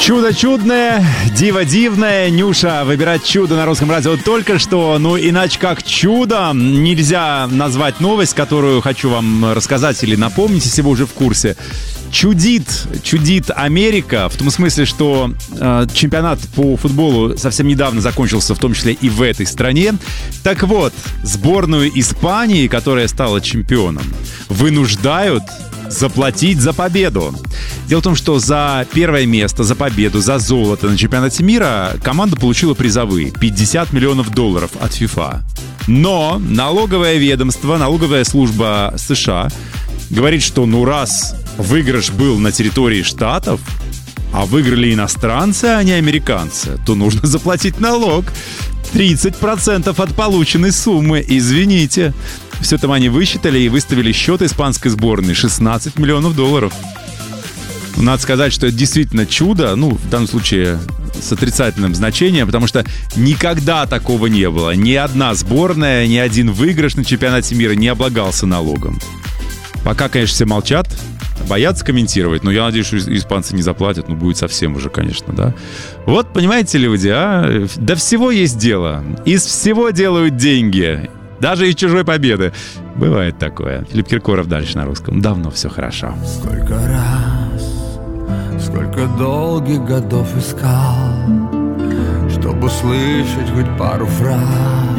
Чудо чудное, диво дивное. Нюша выбирает чудо на Русском радио только что. Ну, иначе как чудом нельзя назвать новость, которую хочу вам рассказать или напомнить, если вы уже в курсе. Чудит Америка, в том смысле, что чемпионат по футболу совсем недавно закончился, в том числе и в этой стране. Так вот, сборную Испании, которая стала чемпионом, вынуждают заплатить за победу. Дело в том, что за первое место, за победу, за золото на чемпионате мира команда получила призовые $50 миллионов от FIFA. Но налоговое ведомство, налоговая служба США говорит, что раз выигрыш был на территории штатов, а выиграли иностранцы, а не американцы, то нужно заплатить налог 30% от полученной суммы. Извините. Все это они высчитали и выставили счет испанской сборной $16 миллионов. Надо сказать, что это действительно чудо, в данном случае с отрицательным значением, потому что никогда такого не было. Ни одна сборная, ни один выигрыш на чемпионате мира не облагался налогом. Пока, конечно, все молчат, боятся комментировать, но я надеюсь, что испанцы не заплатят, будет совсем уже, конечно, да. Вот, понимаете, люди, до всего есть дело. Из всего делают деньги. Даже из чужой победы. Бывает такое. Филипп Киркоров дальше на русском. Давно все хорошо. Сколько раз, сколько долгих годов искал, чтобы услышать хоть пару фраз